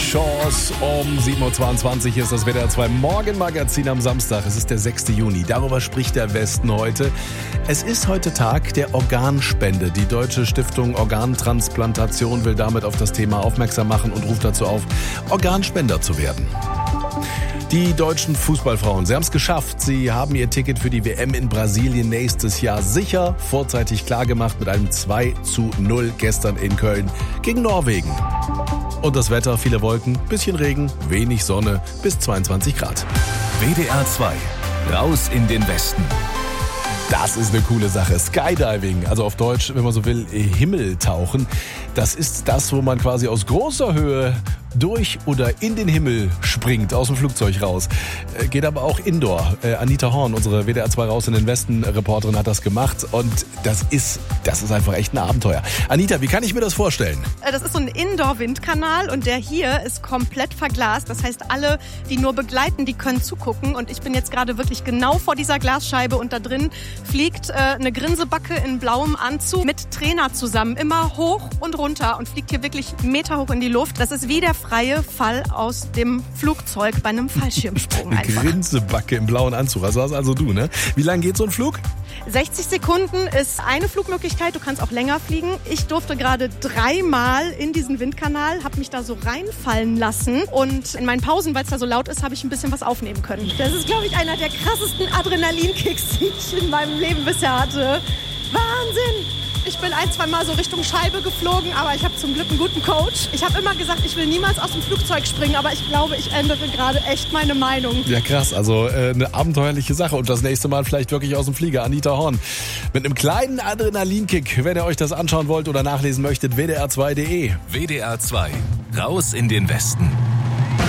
Chance. Um 7.22 Uhr ist das WDR 2 Morgenmagazin am Samstag. Es ist der 6. Juni. Darüber spricht der Westen heute. Es ist heute Tag der Organspende. Die Deutsche Stiftung Organtransplantation will damit auf das Thema aufmerksam machen und ruft dazu auf, Organspender zu werden. Die deutschen Fußballfrauen, sie haben es geschafft. Sie haben ihr Ticket für die WM in Brasilien nächstes Jahr sicher vorzeitig klargemacht mit einem 2:0 gestern in Köln gegen Norwegen. Und das Wetter, viele Wolken, bisschen Regen, wenig Sonne, bis 22 Grad. WDR 2, raus in den Westen. Das ist eine coole Sache. Skydiving, also auf Deutsch, wenn man so will, Himmeltauchen. Das ist das, wo man quasi aus großer Höhe durch oder in den Himmel springt, aus dem Flugzeug raus. Geht aber auch indoor. Anita Horn, unsere WDR 2 raus in den Westen Reporterin, hat das gemacht und das ist einfach echt ein Abenteuer. Anita, wie kann ich mir das vorstellen? Das ist so ein Indoor-Windkanal und der hier ist komplett verglast. Das heißt, alle, die nur begleiten, die können zugucken und ich bin jetzt gerade wirklich genau vor dieser Glasscheibe und da drin fliegt eine Grinsebacke in blauem Anzug mit Trainer zusammen, immer hoch und runter und fliegt hier wirklich meterhoch in die Luft. Das ist wie der freie Fall aus dem Flugzeug bei einem Fallschirmsprung Eine einfach. Grinsebacke im blauen Anzug, das war's also du, ne? Wie lange geht so ein Flug? 60 Sekunden ist eine Flugmöglichkeit, du kannst auch länger fliegen. Ich durfte gerade 3-mal in diesen Windkanal, habe mich da so reinfallen lassen und in meinen Pausen, weil es da so laut ist, habe ich ein bisschen was aufnehmen können. Das ist, glaube ich, einer der krassesten Adrenalinkicks, die ich in meinem Leben bisher hatte. Wahnsinn! Ich bin 1-2 Mal so Richtung Scheibe geflogen, aber ich habe zum Glück einen guten Coach. Ich habe immer gesagt, ich will niemals aus dem Flugzeug springen, aber ich glaube, ich ändere gerade echt meine Meinung. Ja, krass. Also eine abenteuerliche Sache. Und das nächste Mal vielleicht wirklich aus dem Flieger. Anita Horn mit einem kleinen Adrenalinkick. Wenn ihr euch das anschauen wollt oder nachlesen möchtet, wdr2.de. WDR 2, raus in den Westen.